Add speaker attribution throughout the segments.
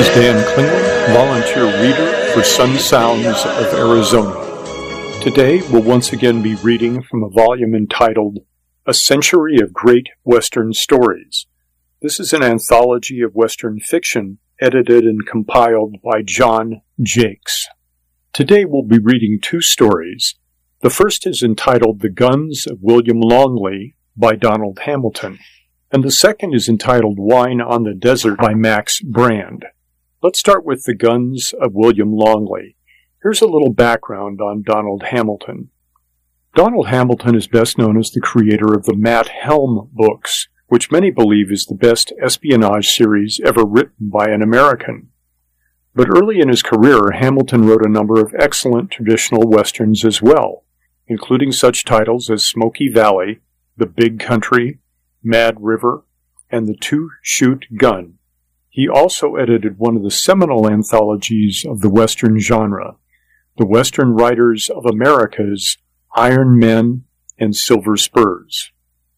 Speaker 1: is Dan Klingler, volunteer reader for Sun Sounds of Arizona. Today we'll once again be reading from a volume entitled A Century of Great Western Stories. This is an anthology of Western fiction edited and compiled by John Jakes. Today we'll be reading two stories. The first is entitled The Guns of William Longley by Donald Hamilton, and the second is entitled Wine on the Desert by Max Brand. Let's start with The Guns of William Longley. Here's a little background on Donald Hamilton. Donald Hamilton is best known as the creator of the Matt Helm books, which many believe is the best espionage series ever written by an American. But early in his career, Hamilton wrote a number of excellent traditional westerns as well, including such titles as Smoky Valley, The Big Country, Mad River, and The Two-Shoot Gun. He also edited one of the seminal anthologies of the Western genre, The Western Writers of America's Iron Men and Silver Spurs.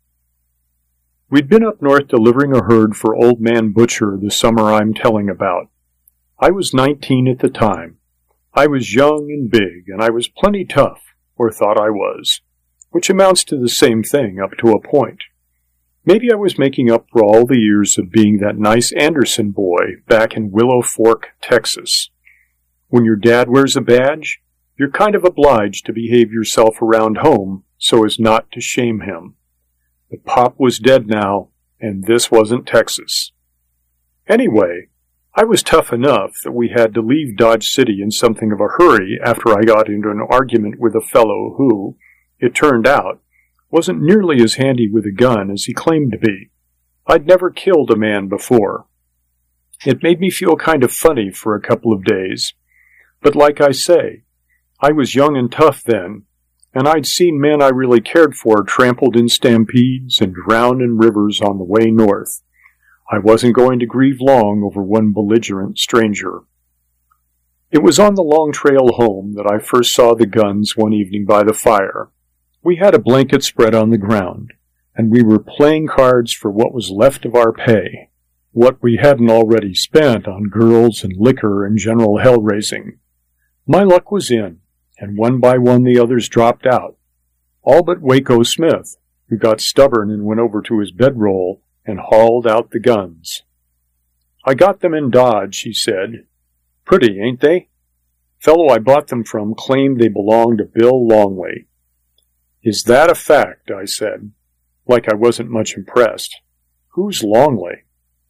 Speaker 1: We'd been up north delivering a herd for Old Man Butcher the summer I'm telling about. I was 19 at the time. I was young and big, and I was plenty tough, or thought I was, which amounts to the same thing up to a point. Maybe I was making up for all the years of being that nice Anderson boy back in Willow Fork, Texas. When your dad wears a badge, you're kind of obliged to behave yourself around home so as not to shame him. But Pop was dead now, and this wasn't Texas. Anyway, I was tough enough that we had to leave Dodge City in something of a hurry after I got into an argument with a fellow who, it turned out, wasn't nearly as handy with a gun as he claimed to be. I'd never killed a man before. It made me feel kind of funny for a couple of days. But like I say, I was young and tough then, and I'd seen men I really cared for trampled in stampedes and drowned in rivers on the way north. I wasn't going to grieve long over one belligerent stranger. It was on the long trail home that I first saw the guns one evening by the fire. We had a blanket spread on the ground, and we were playing cards for what was left of our pay, what we hadn't already spent on girls and liquor and general hell-raising. My luck was in, and one by one the others dropped out, all but Waco Smith, who got stubborn and went over to his bedroll and hauled out the guns. "I got them in Dodge," he said. "Pretty, ain't they?" Fellow I bought them from claimed they belonged to Bill Longley. "Is that a fact?" I said, like I wasn't much impressed. "Who's Longley?"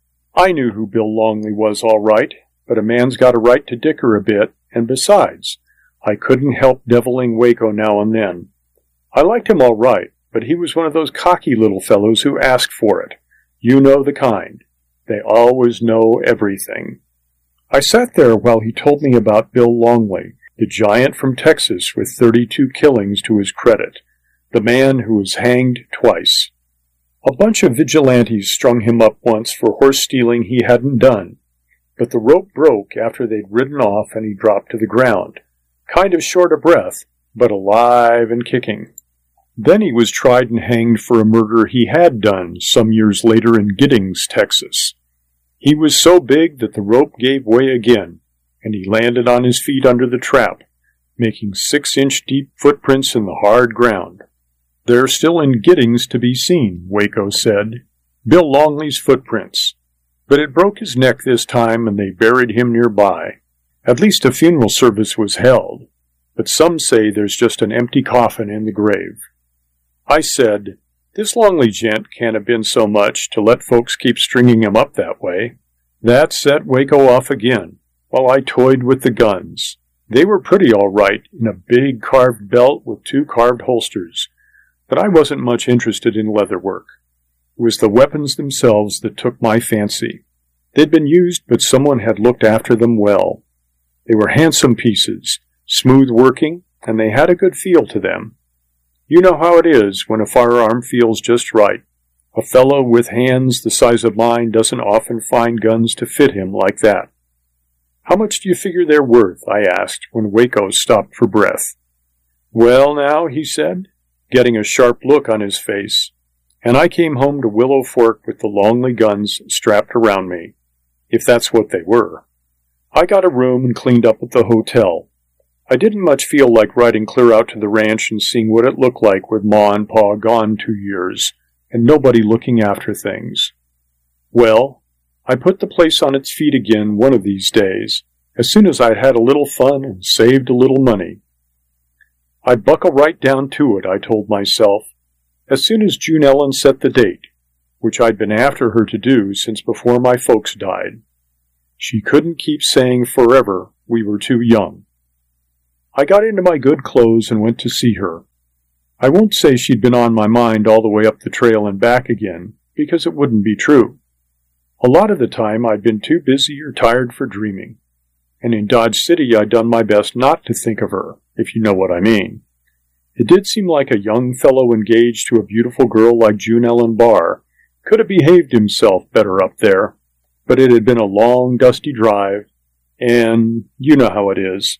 Speaker 1: I knew who Bill Longley was all right, but a man's got a right to dicker a bit, and besides, I couldn't help deviling Waco now and then. I liked him all right, but he was one of those cocky little fellows who ask for it. You know the kind. They always know everything. I sat there while he told me about Bill Longley, the giant from Texas with 32 killings to his credit, the man who was hanged twice. A bunch of vigilantes strung him up once for horse stealing he hadn't done, but the rope broke after they'd ridden off and he dropped to the ground, kind of short of breath, but alive and kicking. Then he was tried and hanged for a murder he had done some years later in Giddings, Texas. He was so big that the rope gave way again, and he landed on his feet under the trap, making 6-inch deep footprints in the hard ground. "They're still in Giddings to be seen," Waco said. "Bill Longley's footprints. But it broke his neck this time, and they buried him nearby. At least a funeral service was held, but some say there's just an empty coffin in the grave." I said, "This Longley gent can't have been so much to let folks keep stringing him up that way." That set Waco off again, while I toyed with the guns. They were pretty all right, in a big carved belt with 2 carved holsters, but I wasn't much interested in leather work. It was the weapons themselves that took my fancy. They'd been used, but someone had looked after them well. They were handsome pieces, smooth working, and they had a good feel to them. You know how it is when a firearm feels just right. A fellow with hands the size of mine doesn't often find guns to fit him like that. "How much do you figure they're worth?" I asked when Waco stopped for breath. "Well now," he said, getting a sharp look on his face, and I came home to Willow Fork with the Longley guns strapped around me, if that's what they were. I got a room and cleaned up at the hotel. I didn't much feel like riding clear out to the ranch and seeing what it looked like with Ma and Pa gone 2 years, and nobody looking after things. Well, I put the place on its feet again one of these days, as soon as I'd had a little fun and saved a little money. I'd buckle right down to it, I told myself, as soon as June Ellen set the date, which I'd been after her to do since before my folks died. She couldn't keep saying forever we were too young. I got into my good clothes and went to see her. I won't say she'd been on my mind all the way up the trail and back again, because it wouldn't be true. A lot of the time I'd been too busy or tired for dreaming, and in Dodge City I'd done my best not to think of her, if you know what I mean. It did seem like a young fellow engaged to a beautiful girl like June Ellen Barr could have behaved himself better up there, but it had been a long, dusty drive, and you know how it is.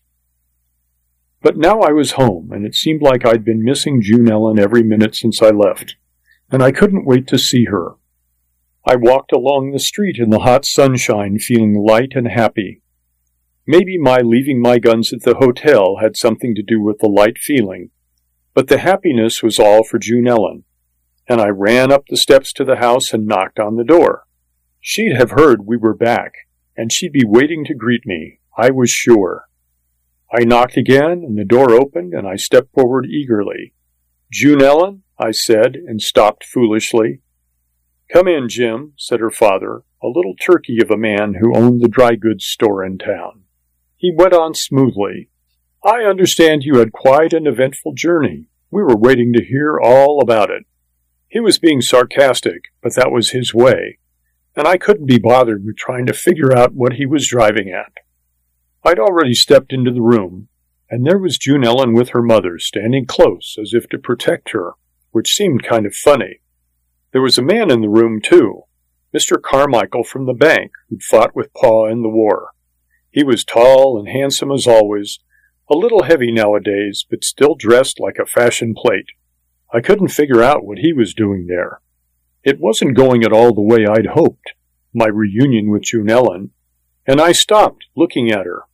Speaker 1: But now I was home, and it seemed like I'd been missing June Ellen every minute since I left, and I couldn't wait to see her. I walked along the street in the hot sunshine, feeling light and happy. Maybe my leaving my guns at the hotel had something to do with the light feeling, but the happiness was all for June Ellen, and I ran up the steps to the house and knocked on the door. She'd have heard we were back, and she'd be waiting to greet me, I was sure. I knocked again, and the door opened, and I stepped forward eagerly. "June Ellen?" I said, and stopped foolishly. "Come in, Jim," said her father, a little turkey of a man who owned the dry goods store in town. He went on smoothly. "I understand you had quite an eventful journey. We were waiting to hear all about it." He was being sarcastic, but that was his way, and I couldn't be bothered with trying to figure out what he was driving at. I'd already stepped into the room, and there was June Ellen with her mother, standing close as if to protect her, which seemed kind of funny. There was a man in the room, too, Mr. Carmichael from the bank, who'd fought with Pa in the war. He was tall and handsome as always, a little heavy nowadays, but still dressed like a fashion plate. I couldn't figure out what he was doing there. It wasn't going at all the way I'd hoped, my reunion with June Ellen, and I stopped, looking at her.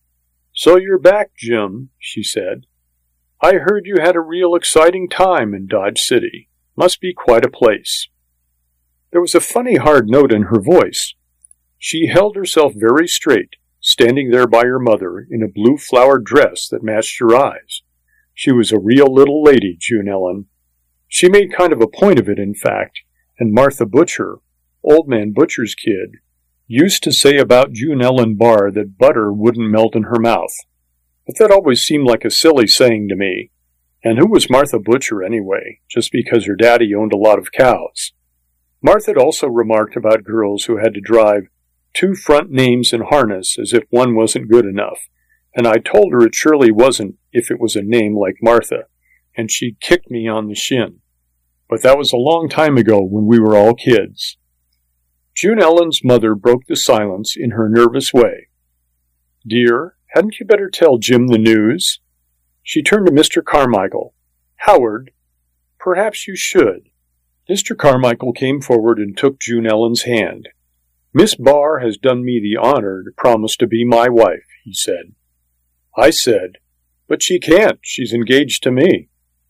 Speaker 1: "So you're back, Jim," she said. "I heard you had a real exciting time in Dodge City. Must be quite a place." There was a funny hard note in her voice. She held herself very straight, standing there by her mother in a blue flowered dress that matched her eyes. She was a real little lady, June Ellen. She made kind of a point of it, in fact, and Martha Butcher, Old Man Butcher's kid, used to say about June Ellen Barr that butter wouldn't melt in her mouth. But that always seemed like a silly saying to me. And who was Martha Butcher anyway, just because her daddy owned a lot of cows? Martha had also remarked about girls who had to drive 2 front names in harness as if one wasn't good enough, and I told her it surely wasn't if it was a name like Martha, and she kicked me on the shin. But that was a long time ago when we were all kids. June Ellen's mother broke the silence in her nervous way. "Dear, hadn't you better tell Jim the news?" She turned to Mr. Carmichael. "Howard, perhaps you should." Mr. Carmichael came forward and took June Ellen's hand. "Miss Barr has done me the honor to promise to be my wife," he said. I said, "But she can't. She's engaged to me."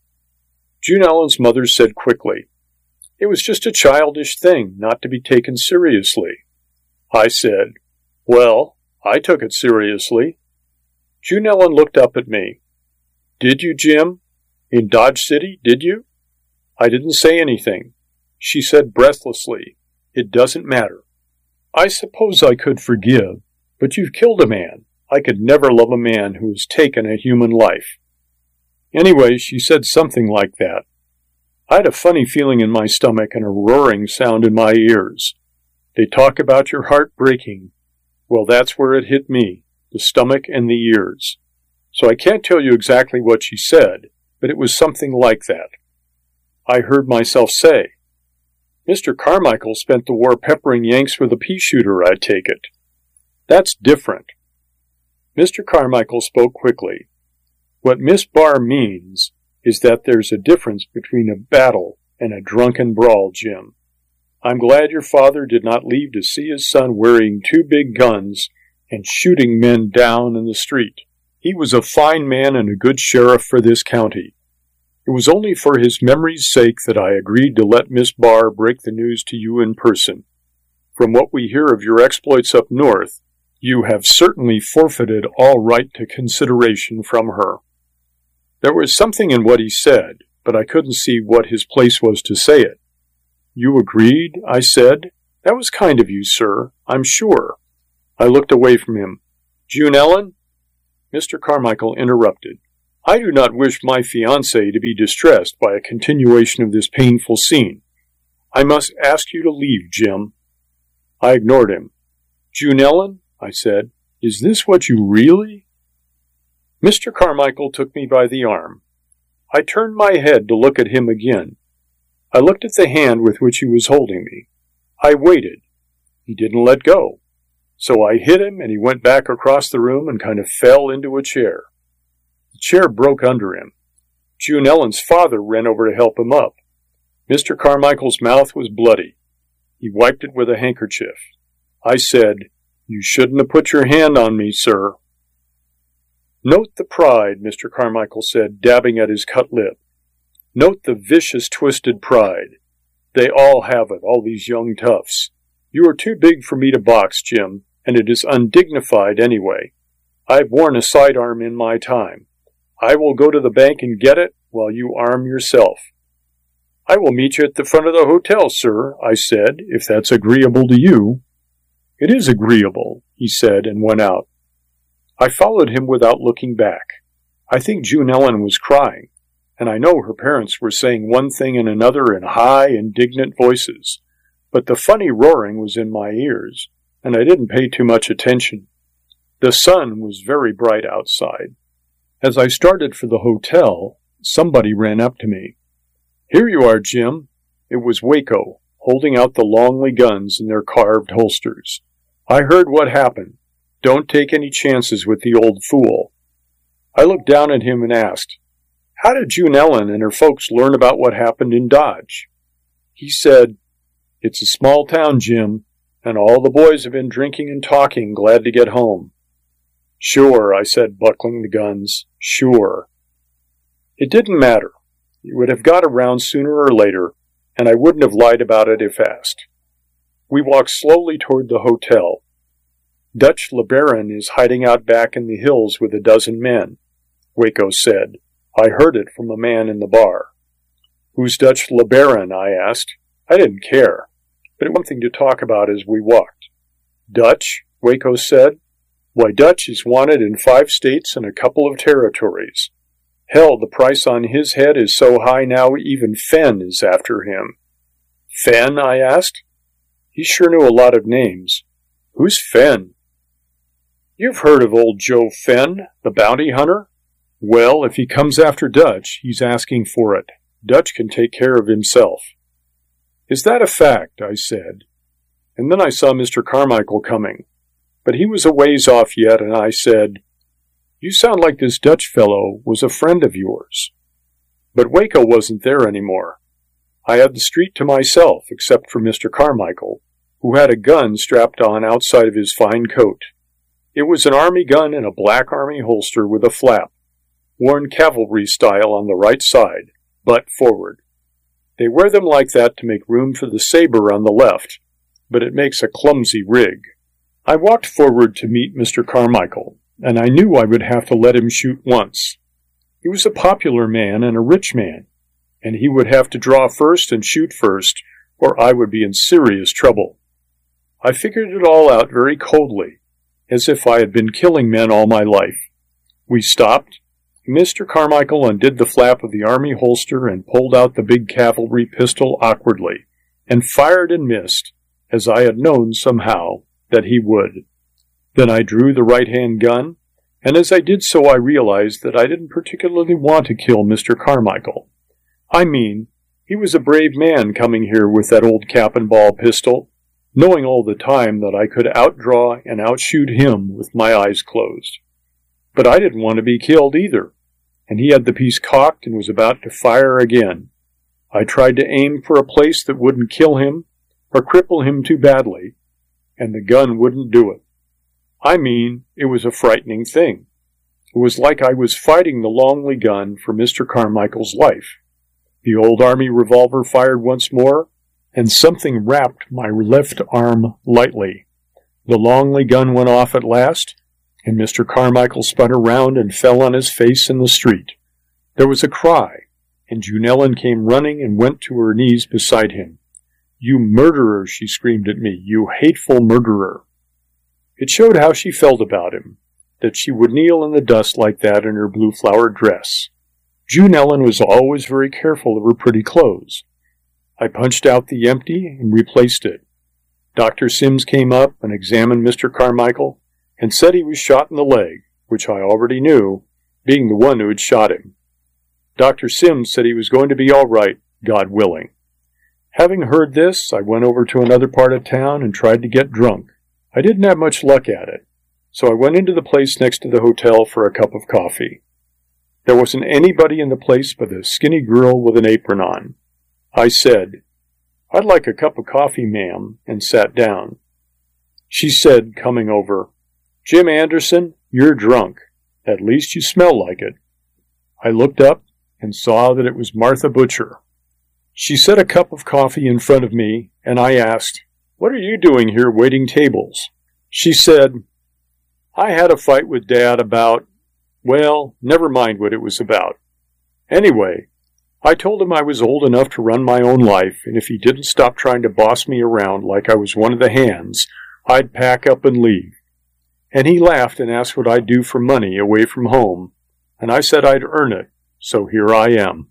Speaker 1: June Ellen's mother said quickly, "It was just a childish thing, not to be taken seriously." I said, "Well, I took it seriously." June Ellen looked up at me. "Did you, Jim? In Dodge City, did you?" I didn't say anything. She said breathlessly, "It doesn't matter. I suppose I could forgive, but you've killed a man. I could never love a man who has taken a human life." Anyway, she said something like that. I had a funny feeling in my stomach and a roaring sound in my ears. They talk about your heart breaking. Well, that's where it hit me, the stomach and the ears. So I can't tell you exactly what she said, but it was something like that. I heard myself say, "Mr. Carmichael spent the war peppering Yanks with a pea shooter, I take it." "That's different." Mr. Carmichael spoke quickly. "What Miss Barr means is that there's a difference between a battle and a drunken brawl, Jim. I'm glad your father did not leave to see his son wearing 2 big guns and shooting men down in the street. He was a fine man and a good sheriff for this county. It was only for his memory's sake that I agreed to let Miss Barr break the news to you in person. From what we hear of your exploits up north, you have certainly forfeited all right to consideration from her." There was something in what he said, but I couldn't see what his place was to say it. "You agreed?" I said. "That was kind of you, sir, I'm sure." I looked away from him. "June Ellen?" Mr. Carmichael interrupted. "I do not wish my fiancée to be distressed by a continuation of this painful scene. I must ask you to leave, Jim." I ignored him. "June Ellen," I said, "is this what you really—" Mr. Carmichael took me by the arm. I turned my head to look at him again. I looked at the hand with which he was holding me. I waited. He didn't let go. So I hit him, and he went back across the room and kind of fell into a chair. The chair broke under him. June Ellen's father ran over to help him up. Mr. Carmichael's mouth was bloody. He wiped it with a handkerchief. I said, "You shouldn't have put your hand on me, sir." "Note the pride," Mr. Carmichael said, dabbing at his cut lip. "Note the vicious, twisted pride. They all have it, all these young toughs. You are too big for me to box, Jim, and it is undignified anyway. I've worn a sidearm in my time. I will go to the bank and get it while you arm yourself." "I will meet you at the front of the hotel, sir," I said, "if that's agreeable to you." "It is agreeable," he said, and went out. I followed him without looking back. I think June Ellen was crying, and I know her parents were saying one thing and another in high, indignant voices, but the funny roaring was in my ears, and I didn't pay too much attention. The sun was very bright outside. As I started for the hotel, somebody ran up to me. "Here you are, Jim." It was Waco, holding out the Longley guns in their carved holsters. "I heard what happened. Don't take any chances with the old fool." I looked down at him and asked, "How did June Ellen and her folks learn about what happened in Dodge?" He said, "It's a small town, Jim, and all the boys have been drinking and talking, glad to get home." "Sure," I said, buckling the guns. "Sure." It didn't matter. It would have got around sooner or later, and I wouldn't have lied about it if asked. We walked slowly toward the hotel. "Dutch LeBaron is hiding out back in the hills with a dozen men," Waco said. I heard it from a man in the bar. "Who's Dutch LeBaron?" I asked. I didn't care, but it was something to talk about as we walked. "Dutch?" Waco said. "Why, Dutch is wanted in 5 states and a couple of territories. Hell, the price on his head is so high now even Fenn is after him." "Fenn?" I asked. He sure knew a lot of names. "Who's Fenn?" "You've heard of old Joe Fenn, the bounty hunter? Well, if he comes after Dutch, he's asking for it. Dutch can take care of himself." "Is that a fact?" I said. And then I saw Mr. Carmichael coming, but he was a ways off yet, and I said, "You sound like this Dutch fellow was a friend of yours." But Waco wasn't there anymore. I had the street to myself, except for Mr. Carmichael, who had a gun strapped on outside of his fine coat. It was an army gun in a black army holster with a flap, worn cavalry style on the right side, butt forward. They wear them like that to make room for the saber on the left, but it makes a clumsy rig. I walked forward to meet Mr. Carmichael, and I knew I would have to let him shoot once. He was a popular man and a rich man, and he would have to draw first and shoot first, or I would be in serious trouble. I figured it all out very coldly, as if I had been killing men all my life. We stopped. Mr. Carmichael undid the flap of the army holster and pulled out the big cavalry pistol awkwardly, and fired and missed, as I had known somehow that he would. Then I drew the right-hand gun, and as I did so I realized that I didn't particularly want to kill Mr. Carmichael. I mean, he was a brave man coming here with that old cap-and-ball pistol, knowing all the time that I could outdraw and outshoot him with my eyes closed. But I didn't want to be killed either, and he had the piece cocked and was about to fire again. I tried to aim for a place that wouldn't kill him or cripple him too badly, and the gun wouldn't do it. I mean, it was a frightening thing. It was like I was fighting the Longley gun for Mr. Carmichael's life. The old army revolver fired once more, and something rapped my left arm lightly. The Longley gun went off at last, and Mr. Carmichael spun around and fell on his face in the street. There was a cry, and June Ellen came running and went to her knees beside him. "You murderer," she screamed at me, "you hateful murderer." It showed how she felt about him, that she would kneel in the dust like that in her blue flowered dress. June Ellen was always very careful of her pretty clothes. I punched out the empty and replaced it. Dr. Sims came up and examined Mr. Carmichael and said he was shot in the leg, which I already knew, being the one who had shot him. Dr. Sims said he was going to be all right, God willing. Having heard this, I went over to another part of town and tried to get drunk. I didn't have much luck at it, so I went into the place next to the hotel for a cup of coffee. There wasn't anybody in the place but a skinny girl with an apron on. I said, "I'd like a cup of coffee, ma'am," and sat down. She said, coming over, "Jim Anderson, you're drunk. At least you smell like it." I looked up and saw that it was Martha Butcher. She set a cup of coffee in front of me, and I asked, "What are you doing here waiting tables?" She said, "I had a fight with Dad about, well, never mind what it was about. Anyway, I told him I was old enough to run my own life, and if he didn't stop trying to boss me around like I was one of the hands, I'd pack up and leave. And he laughed and asked what I'd do for money away from home, and I said I'd earn it, so here I am."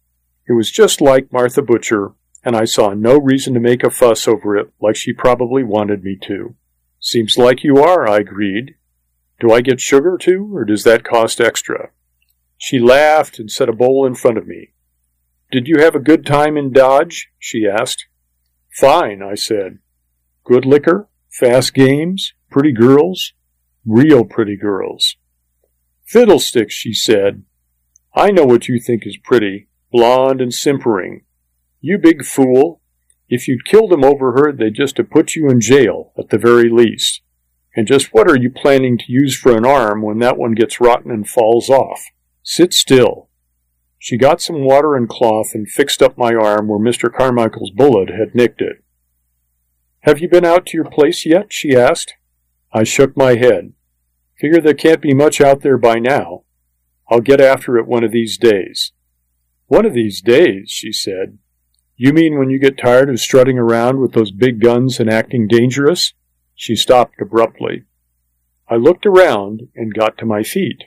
Speaker 1: It was just like Martha Butcher, and I saw no reason to make a fuss over it like she probably wanted me to. "Seems like you are," I agreed. "Do I get sugar too, or does that cost extra?" She laughed and set a bowl in front of me. "Did you have a good time in Dodge?" she asked. "Fine," I said. "Good liquor, fast games, pretty girls?" "Real pretty girls." "Fiddlesticks," she said. "I know what you think is pretty, blonde and simpering. You big fool. If you'd killed him over her, they'd just have put you in jail, at the very least. And just what are you planning to use for an arm when that one gets rotten and falls off? Sit still." She got some water and cloth and fixed up my arm where Mr. Carmichael's bullet had nicked it. "Have you been out to your place yet?" she asked. I shook my head. "Figure there can't be much out there by now. I'll get after it one of these days." "One of these days," she said. "You mean when you get tired of strutting around with those big guns and acting dangerous?" She stopped abruptly. I looked around and got to my feet.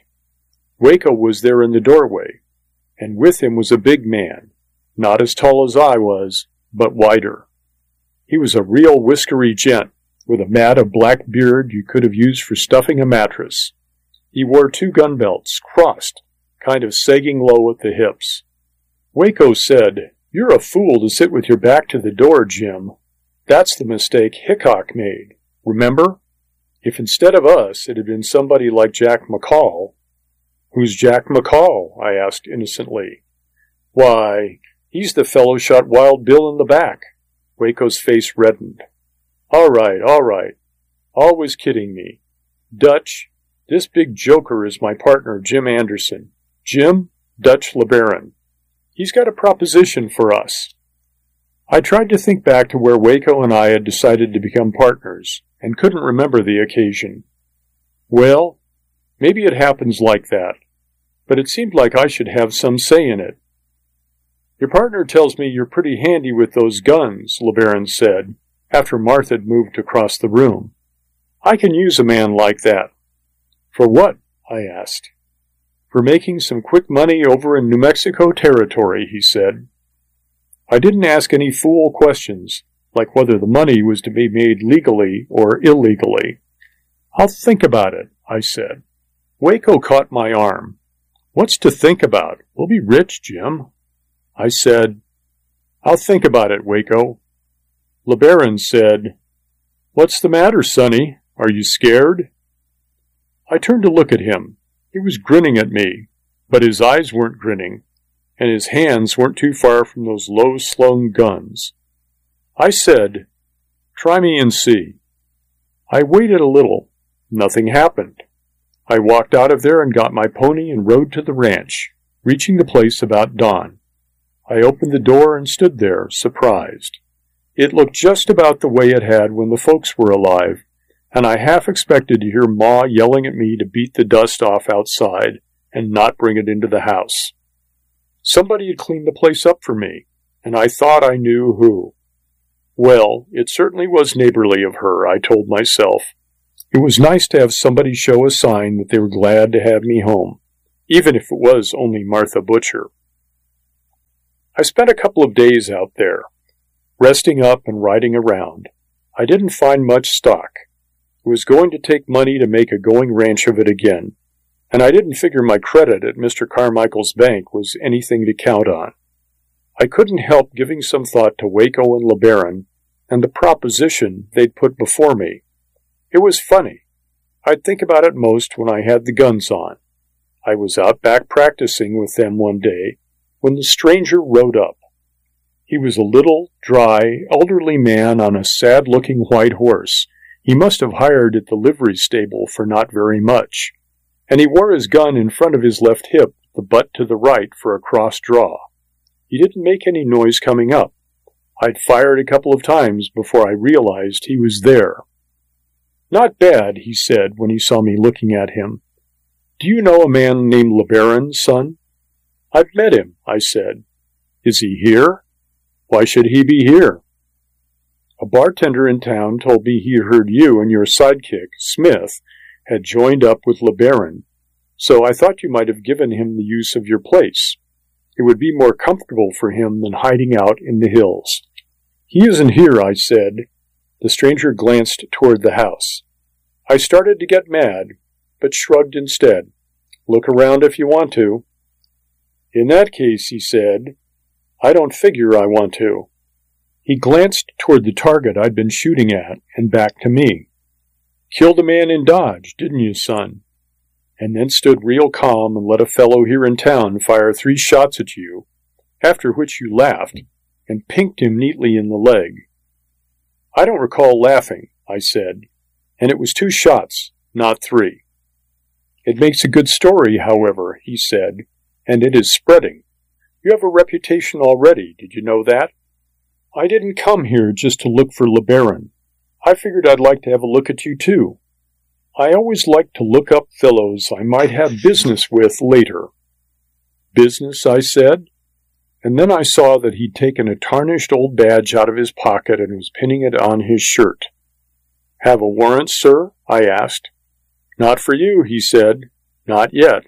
Speaker 1: Waco was there in the doorway, and with him was a big man, not as tall as I was, but wider. He was a real whiskery gent, with a mat of black beard you could have used for stuffing a mattress. He wore 2 gun belts, crossed, kind of sagging low at the hips. Waco said, "You're a fool to sit with your back to the door, Jim. That's the mistake Hickok made. Remember? If instead of us it had been somebody like Jack McCall—" "Who's Jack McCall?" I asked innocently. "Why, he's the fellow shot Wild Bill in the back." Waco's face reddened. All right. Always kidding me. Dutch, this big joker is my partner, Jim Anderson. Jim, Dutch LeBaron. He's got a proposition for us." I tried to think back to where Waco and I had decided to become partners, and couldn't remember the occasion. Well, maybe it happens like that, but it seemed like I should have some say in it. "Your partner tells me you're pretty handy with those guns," LeBaron said, after Martha had moved across the room. "I can use a man like that." "For what?" I asked. "For making some quick money over in New Mexico territory," he said. I didn't ask any fool questions, like whether the money was to be made legally or illegally. "I'll think about it," I said. Waco caught my arm. "What's to think about? We'll be rich, Jim." I said, "I'll think about it, Waco." LeBaron said, "What's the matter, Sonny? Are you scared?" I turned to look at him. He was grinning at me, but his eyes weren't grinning, and his hands weren't too far from those low-slung guns. I said, "Try me and see." I waited a little, Nothing happened. I walked out of there and got my pony and rode to the ranch, reaching the place about dawn. I opened the door and stood there, surprised. It looked just about the way it had when the folks were alive, and I half expected to hear Ma yelling at me to beat the dust off outside and not bring it into the house. Somebody had cleaned the place up for me, and I thought I knew who. Well, it certainly was neighborly of her, I told myself. It was nice to have somebody show a sign that they were glad to have me home, even if it was only Martha Butcher. I spent a couple of days out there, resting up and riding around. I didn't find much stock. It was going to take money to make a going ranch of it again, and I didn't figure my credit at Mr. Carmichael's bank was anything to count on. I couldn't help giving some thought to Waco and LeBaron and the proposition they'd put before me. It was funny. I'd think about it most when I had the guns on. I was out back practicing with them one day when the stranger rode up. He was a little, dry, elderly man on a sad-looking white horse he must have hired at the livery stable for not very much, and he wore his gun in front of his left hip, the butt to the right for a cross draw. He didn't make any noise coming up. I'd fired a couple of times before I realized he was there. "Not bad," he said when he saw me looking at him. "Do you know a man named LeBaron, son?" "I've met him," I said. "Is he here?" "Why should he be here?" "A bartender in town told me he heard you and your sidekick, Smith, had joined up with LeBaron, so I thought you might have given him the use of your place. It would be more comfortable for him than hiding out in the hills." "He isn't here," I said. The stranger glanced toward the house. I started to get mad, but shrugged instead. "Look around if you want to." "In that case," he said, "I don't figure I want to." He glanced toward the target I'd been shooting at and back to me. "Killed a man in Dodge, didn't you, son?" And then stood real calm and let a fellow here in town fire 3 shots at you, after which you laughed and pinked him neatly in the leg. "I don't recall laughing," I said, "and it was 2 shots, not 3. "It makes a good story, however," he said, "and it is spreading. You have a reputation already, did you know that?" "I didn't come here just to look for LeBaron. I figured I'd like to have a look at you, too. I always like to look up fellows I might have business with later." "Business?" I said, and then I saw that he'd taken a tarnished old badge out of his pocket and was pinning it on his shirt. "Have a warrant, sir?" I asked. "Not for you," he said. "Not yet."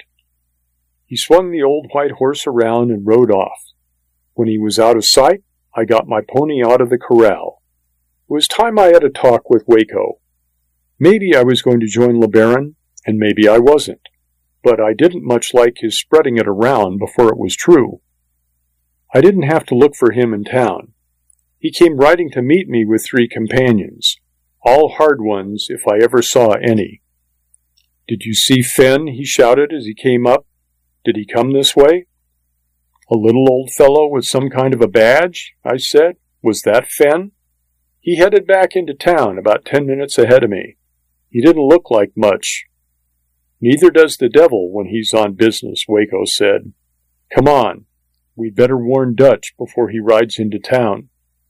Speaker 1: He swung the old white horse around and rode off. When he was out of sight, I got my pony out of the corral. It was time I had a talk with Waco. Maybe I was going to join LeBaron, and maybe I wasn't, but I didn't much like his spreading it around before it was true. I didn't have to look for him in town. He came riding to meet me with 3 companions, all hard ones if I ever saw any. "Did you see Fenn?" he shouted as he came up. "Did he come this way?" "A little old fellow with some kind of a badge?" I said. "Was that Fenn?" "He headed back into town about 10 minutes ahead of me. He didn't look like much." "Neither does the devil when he's on business," Waco said. "Come on. We'd better warn Dutch before he rides into town."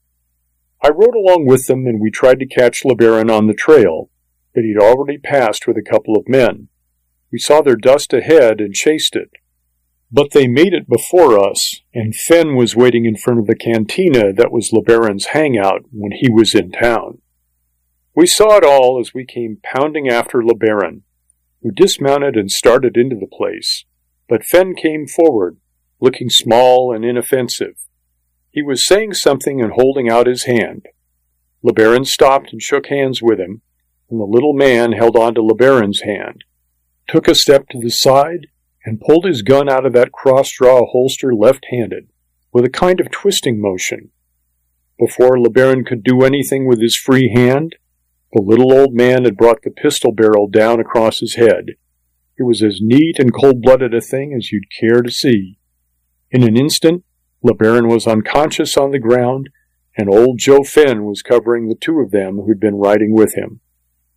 Speaker 1: I rode along with them, and we tried to catch LeBaron on the trail, but he'd already passed with a couple of men. We saw their dust ahead and chased it. But they made it before us, and Fenn was waiting in front of the cantina that was LeBaron's hangout when he was in town. We saw it all as we came pounding after LeBaron, who dismounted and started into the place, but Fenn came forward, looking small and inoffensive. He was saying something and holding out his hand. LeBaron stopped and shook hands with him, and the little man held on to LeBaron's hand, took a step to the side, and pulled his gun out of that cross-draw holster left-handed, with a kind of twisting motion. Before LeBaron could do anything with his free hand, the little old man had brought the pistol barrel down across his head. It was as neat and cold-blooded a thing as you'd care to see. In an instant, LeBaron was unconscious on the ground, and old Joe Fenn was covering the 2 of them who'd been riding with him.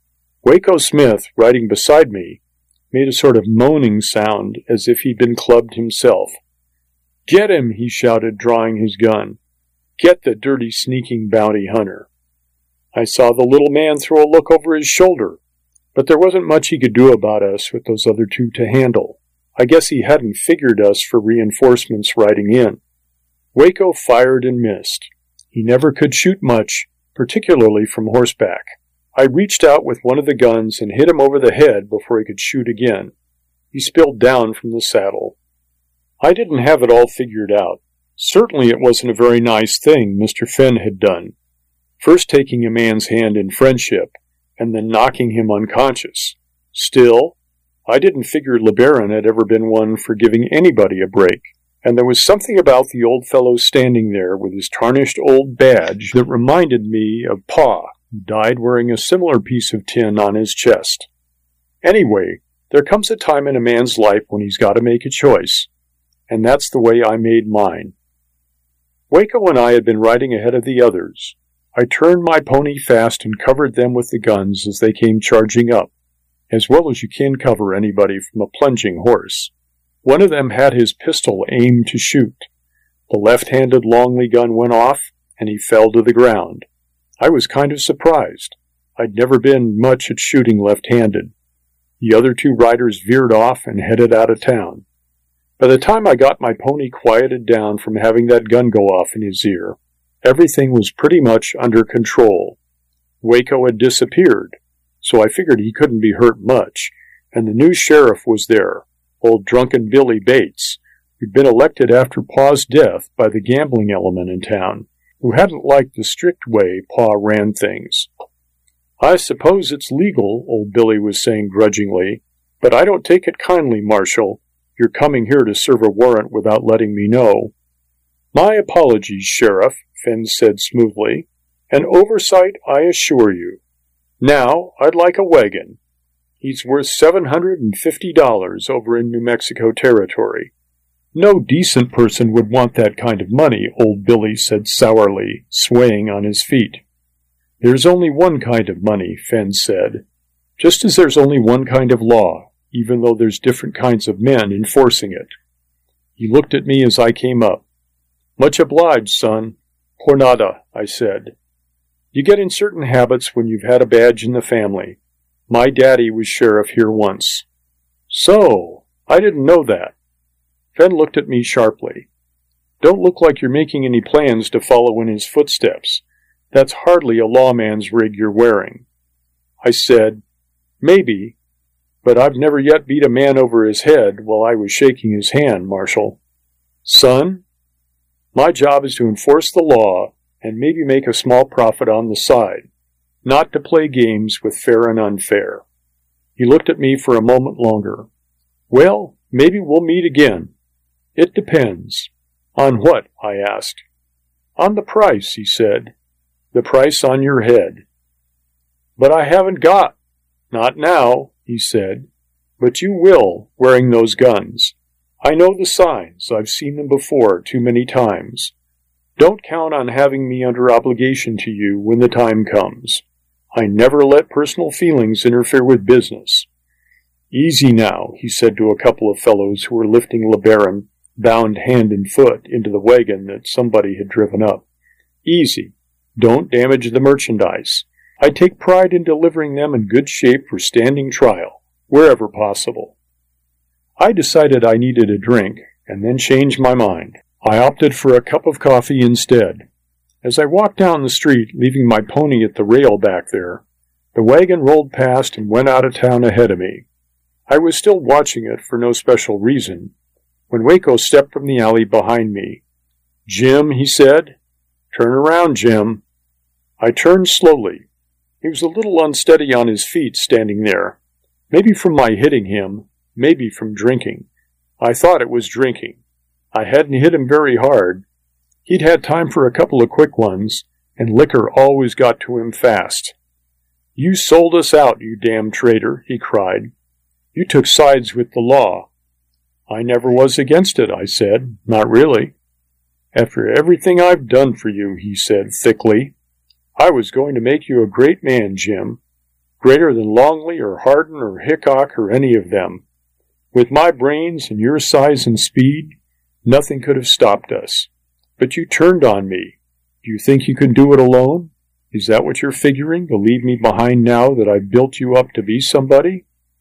Speaker 1: Waco Smith, riding beside me, made a sort of moaning sound as if he'd been clubbed himself. "Get him!" he shouted, drawing his gun. "Get the dirty, sneaking bounty hunter." I saw the little man throw a look over his shoulder, but there wasn't much he could do about us with those other two to handle. I guess he hadn't figured us for reinforcements riding in. Waco fired and missed. He never could shoot much, particularly from horseback. I reached out with one of the guns and hit him over the head before he could shoot again. He spilled down from the saddle. I didn't have it all figured out. Certainly it wasn't a very nice thing Mr. Fenn had done. First taking a man's hand in friendship, and then knocking him unconscious. Still, I didn't figure LeBaron had ever been one for giving anybody a break, and there was something about the old fellow standing there with his tarnished old badge that reminded me of Pa, who died wearing a similar piece of tin on his chest. Anyway, there comes a time in a man's life when he's got to make a choice, and that's the way I made mine. Waco and I had been riding ahead of the others. I turned my pony fast and covered them with the guns as they came charging up, as well as you can cover anybody from a plunging horse. One of them had his pistol aimed to shoot. The left-handed Longley gun went off, and he fell to the ground. I was kind of surprised. I'd never been much at shooting left-handed. The other two riders veered off and headed out of town. By the time I got my pony quieted down from having that gun go off in his ear, everything was pretty much under control. Waco had disappeared, so I figured he couldn't be hurt much, and the new sheriff was there, old drunken Billy Bates, who'd been elected after Pa's death by the gambling element in town, who hadn't liked the strict way Pa ran things. "I suppose it's legal," old Billy was saying grudgingly, "but I don't take it kindly, Marshal. You're coming here to serve a warrant without letting me know." "My apologies, Sheriff," Fenn said smoothly. "An oversight, I assure you. Now, I'd like a wagon. He's worth $750 over in New Mexico Territory." "No decent person would want that kind of money," old Billy said sourly, swaying on his feet. "There's only one kind of money," Fenn said, "just as there's only one kind of law, even though there's different kinds of men enforcing it." He looked at me as I came up. "Much obliged, son." "Por nada," I said. "You get in certain habits when you've had a badge in the family. My daddy was sheriff here once." "So, I didn't know that." Fenn looked at me sharply. "Don't look like you're making any plans to follow in his footsteps. That's hardly a lawman's rig you're wearing." I said, "Maybe, but I've never yet beat a man over his head while I was shaking his hand, Marshal." "Son, my job is to enforce the law and maybe make a small profit on the side, not to play games with fair and unfair." He looked at me for a moment longer. "Well, maybe we'll meet again." "It depends." "On what?" I asked. "On the price," he said. "The price on your head." "But I haven't got." "Not now," he said. "But you will, wearing those guns. I know the signs. I've seen them before too many times. Don't count on having me under obligation to you when the time comes. I never let personal feelings interfere with business." "Easy now," he said to a couple of fellows who were lifting LeBaron, bound hand and foot, into the wagon that somebody had driven up. "Easy. Don't damage the merchandise. I take pride in delivering them in good shape for standing trial, wherever possible." I decided I needed a drink, and then changed my mind. I opted for a cup of coffee instead. As I walked down the street, leaving my pony at the rail back there, the wagon rolled past and went out of town ahead of me. I was still watching it for no special reason, when Waco stepped from the alley behind me. "Jim," he said. "Turn around, Jim." I turned slowly. He was a little unsteady on his feet standing there, maybe from my hitting him, maybe from drinking. I thought it was drinking. I hadn't hit him very hard. He'd had time for a couple of quick ones, and liquor always got to him fast. "You sold us out, you damn traitor," he cried. "You took sides with the law." "I never was against it," I said. "Not really." "After everything I've done for you," he said thickly. "I was going to make you a great man, Jim." greater than Longley or Hardin or Hickok or any of them. With my brains and your size and speed, nothing could have stopped us. But you turned on me. Do you think you can do it alone? Is that what you're figuring, to leave me behind now that I've built you up to be somebody?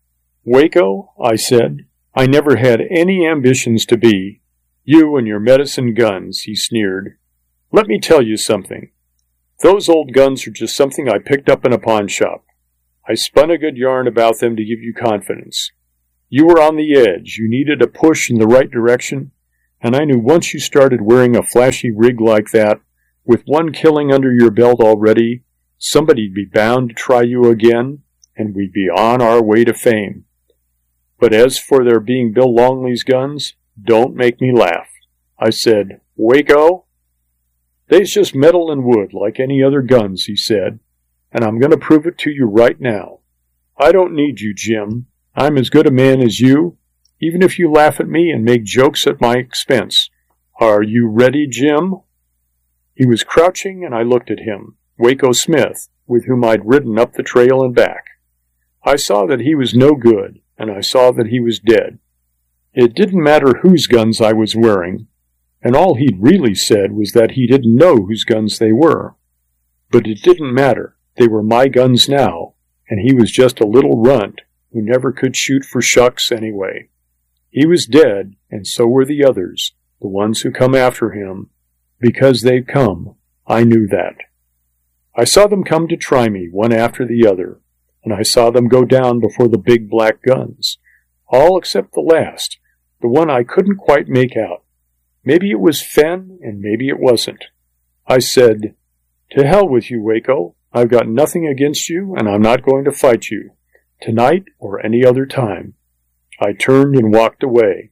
Speaker 1: Waco, I said, I never had any ambitions to be. You and your medicine guns, he sneered. Let me tell you something. Those old guns are just something I picked up in a pawn shop. I spun a good yarn about them to give you confidence. You were on the edge. You needed a push in the right direction, and I knew once you started wearing a flashy rig like that, with one killing under your belt already, somebody'd be bound to try you again, and we'd be on our way to fame. But as for there being Bill Longley's guns, don't make me laugh. I said, Waco? They's just metal and wood like any other guns, he said, and I'm going to prove it to you right now. I don't need you, Jim. I'm as good a man as you, even if you laugh at me and make jokes at my expense. Are you ready, Jim? He was crouching, and I looked at him, Waco Smith, with whom I'd ridden up the trail and back. I saw that he was no good, and I saw that he was dead. It didn't matter whose guns I was wearing, and all he'd really said was that he didn't know whose guns they were. But it didn't matter. They were my guns now, and he was just a little runt who never could shoot for shucks anyway. He was dead, and so were the others, the ones who come after him, because they'd come. I knew that. I saw them come to try me, one after the other, and I saw them go down before the big black guns, all except the last, the one I couldn't quite make out. Maybe it was Fenn, and maybe it wasn't. I said, To hell with you, Waco. I've got nothing against you, and I'm not going to fight you, tonight or any other time. I turned and walked away.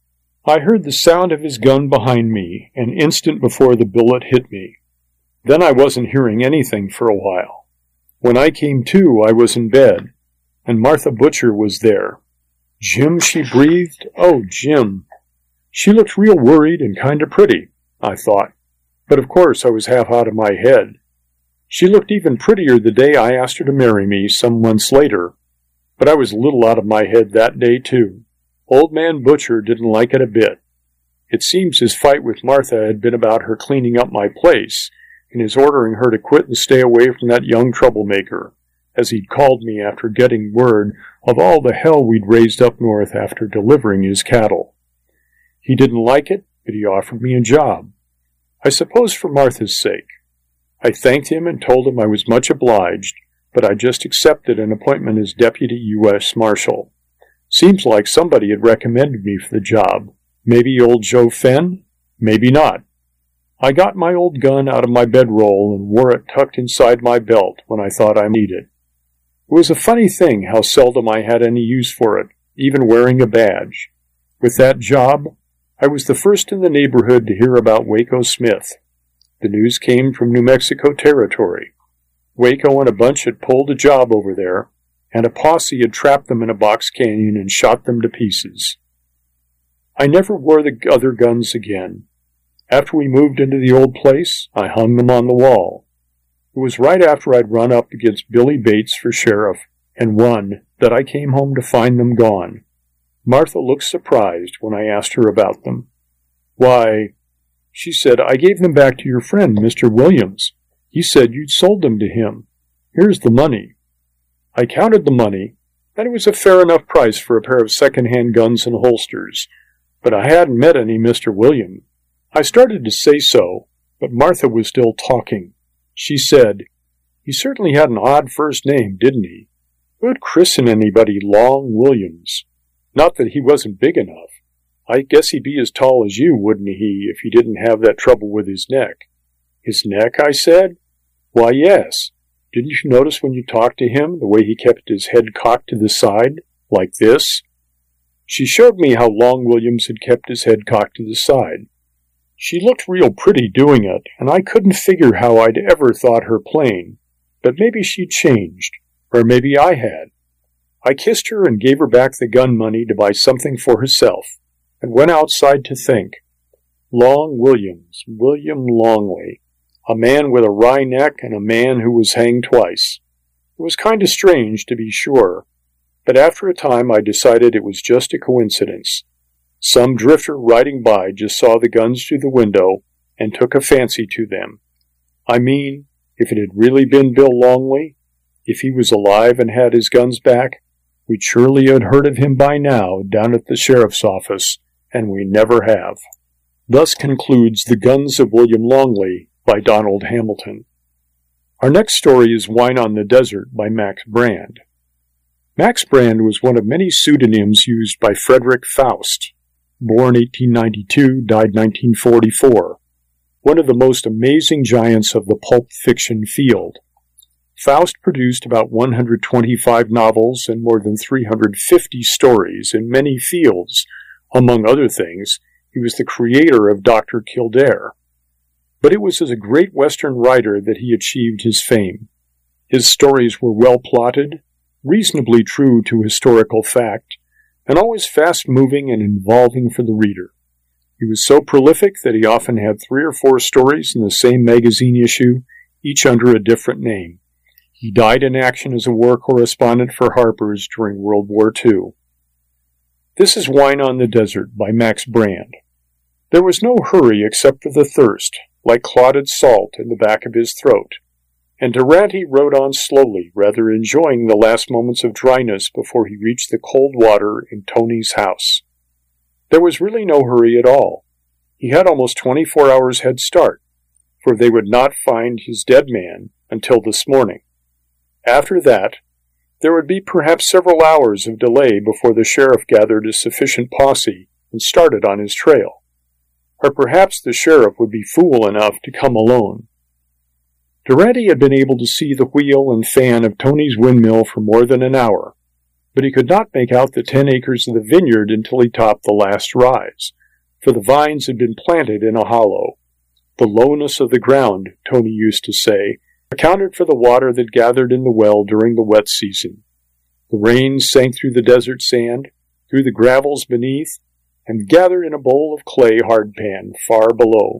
Speaker 1: I heard the sound of his gun behind me, an instant before the bullet hit me. Then I wasn't hearing anything for a while. When I came to, I was in bed, and Martha Butcher was there. Jim, she breathed. Oh, Jim. She looked real worried and kind of pretty, I thought. But of course I was half out of my head. She looked even prettier the day I asked her to marry me some months later. But I was a little out of my head that day, too. Old man Butcher didn't like it a bit. It seems his fight with Martha had been about her cleaning up my place, and his ordering her to quit and stay away from that young troublemaker, as he'd called me after getting word of all the hell we'd raised up north after delivering his cattle. He didn't like it, but he offered me a job. I suppose for Martha's sake. I thanked him and told him I was much obliged, but I just accepted an appointment as Deputy U.S. Marshal. Seems like somebody had recommended me for the job. Maybe old Joe Fenn? Maybe not. I got my old gun out of my bedroll and wore it tucked inside my belt when I thought I needed it. It was a funny thing how seldom I had any use for it, even wearing a badge. With that job, I was the first in the neighborhood to hear about Waco Smith. The news came from New Mexico Territory. Waco and a bunch had pulled a job over there, and a posse had trapped them in a box canyon and shot them to pieces. I never wore the other guns again. After we moved into the old place, I hung them on the wall. It was right after I'd run up against Billy Bates for sheriff and won that I came home to find them gone. Martha looked surprised when I asked her about them. Why, she said, I gave them back to your friend, Mr. Williams. He said you'd sold them to him. Here's the money. I counted the money, and it was a fair enough price for a pair of second-hand guns and holsters, but I hadn't met any Mr. Williams. I started to say so, but Martha was still talking. She said, He certainly had an odd first name, didn't he? Who'd christen anybody Long Williams? Not that he wasn't big enough. I guess he'd be as tall as you, wouldn't he, if he didn't have that trouble with his neck. His neck, I said? Why, yes. Didn't you notice when you talked to him, the way he kept his head cocked to the side, like this? She showed me how Long Williams had kept his head cocked to the side. She looked real pretty doing it, and I couldn't figure how I'd ever thought her plain, but maybe she'd changed, or maybe I had. I kissed her and gave her back the gun money to buy something for herself, and went outside to think. Long Williams, William Longley, a man with a wry neck and a man who was hanged twice. It was kind of strange, to be sure, but after a time I decided it was just a coincidence. Some drifter riding by just saw the guns through the window and took a fancy to them. I mean, if it had really been Bill Longley, if he was alive and had his guns back, we'd surely have heard of him by now down at the sheriff's office, and we never have. Thus concludes The Guns of William Longley by Donald Hamilton. Our next story is Wine on the Desert by Max Brand. Max Brand was one of many pseudonyms used by Frederick Faust, born 1892, died 1944, one of the most amazing giants of the pulp fiction field. Faust produced about 125 novels and more than 350 stories in many fields. Among other things, he was the creator of Dr. Kildare. But it was as a great Western writer that he achieved his fame. His stories were well plotted, reasonably true to historical fact, and always fast-moving and involving for the reader. He was so prolific that he often had 3 or 4 stories in the same magazine issue, each under a different name. He died in action as a war correspondent for Harper's during World War II. This is Wine on the Desert by Max Brand. There was no hurry except for the thirst, like clotted salt in the back of his throat, and Durante rode on slowly, rather enjoying the last moments of dryness before he reached the cold water in Tony's house. There was really no hurry at all. He had almost 24 hours head start, for they would not find his dead man until this morning. After that, there would be perhaps several hours of delay before the sheriff gathered a sufficient posse and started on his trail. Or perhaps the sheriff would be fool enough to come alone. Durante had been able to see the wheel and fan of Tony's windmill for more than an hour, but he could not make out the 10 acres of the vineyard until he topped the last rise, for the vines had been planted in a hollow. The lowness of the ground, Tony used to say, accounted for the water that gathered in the well during the wet season. The rains sank through the desert sand, through the gravels beneath, and gathered in a bowl of clay hardpan far below.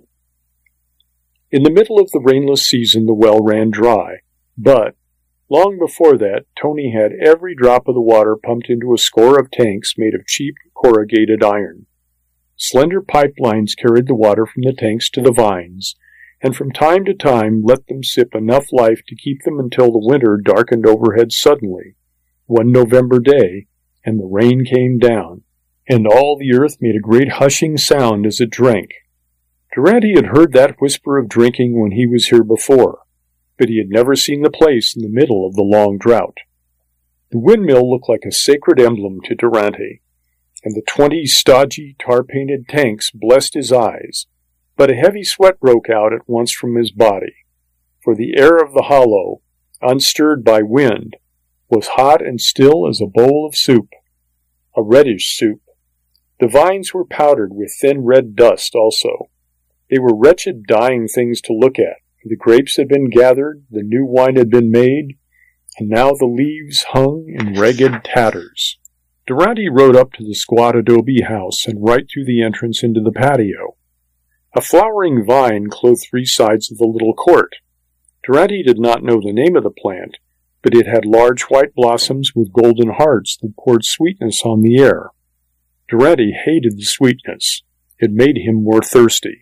Speaker 1: In the middle of the rainless season the well ran dry, but long before that Tony had every drop of the water pumped into a score of tanks made of cheap corrugated iron. Slender pipelines carried the water from the tanks to the vines, and from time to time let them sip enough life to keep them until the winter darkened overhead suddenly, one November day, and the rain came down, and all the earth made a great hushing sound as it drank. Durante had heard that whisper of drinking when he was here before, but he had never seen the place in the middle of the long drought. The windmill looked like a sacred emblem to Durante, and the 20 stodgy, tar-painted tanks blessed his eyes, but a heavy sweat broke out at once from his body, for the air of the hollow, unstirred by wind, was hot and still as a bowl of soup, a reddish soup. The vines were powdered with thin red dust also. They were wretched, dying things to look at. The grapes had been gathered, the new wine had been made, and now the leaves hung in ragged tatters. Durante rode up to the squat adobe house and right through the entrance into the patio. A flowering vine clothed 3 sides of the little court. Durante did not know the name of the plant, but it had large white blossoms with golden hearts that poured sweetness on the air. Durante hated the sweetness. It made him more thirsty.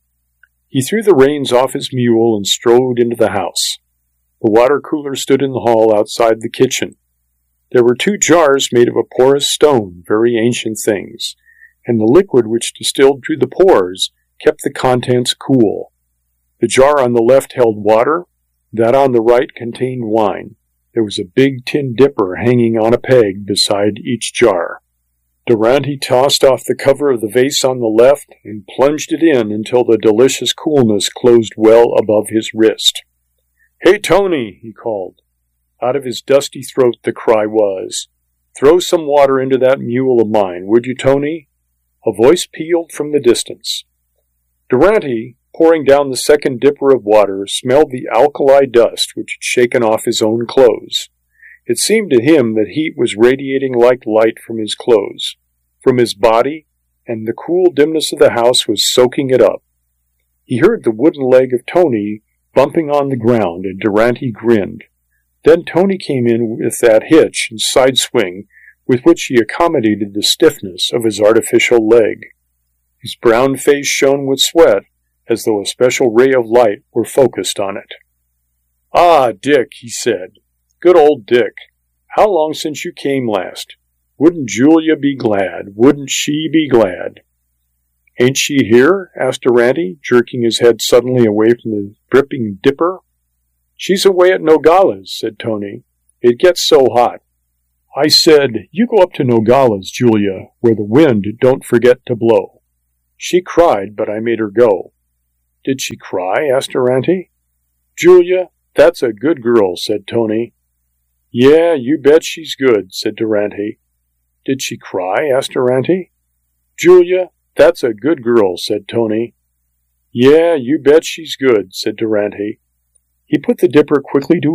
Speaker 1: He threw the reins off his mule and strode into the house. The water cooler stood in the hall outside the kitchen. There were 2 jars made of a porous stone, very ancient things, and the liquid which distilled through the pores kept the contents cool. The jar on the left held water, that on the right contained wine. There was a big tin dipper hanging on a peg beside each jar. Durante tossed off the cover of the vase on the left and plunged it in until the delicious coolness closed well above his wrist. "Hey, Tony," he called. Out of his dusty throat the cry was, "Throw some water into that mule of mine, would you, Tony?" A voice pealed from the distance. Durante, pouring down the second dipper of water, smelled the alkali dust which had shaken off his own clothes. It seemed to him that heat was radiating like light from his clothes, from his body, and the cool dimness of the house was soaking it up. He heard the wooden leg of Tony bumping on the ground, and Durante grinned. Then Tony came in with that hitch and side swing with which he accommodated the stiffness of his artificial leg. His brown face shone with sweat, as though a special ray of light were focused on it. "Ah, Dick," he said. "Good old Dick. How long since you came last? Wouldn't Julia be glad? Wouldn't she be glad?" "Ain't she here?" asked Durante, jerking his head suddenly away from the dripping dipper. "She's away at Nogales," said Tony. "It gets so hot." "I said, you go up to Nogales, Julia, where the wind don't forget to blow. She cried, but I made her go." "Did she cry?" asked Durante. "Julia, that's a good girl," said Tony. "Yeah, you bet she's good," said Durante. "Did she cry?" asked Durante. "Julia, that's a good girl," said Tony. "Yeah, you bet she's good," said Durante. He put the dipper quickly to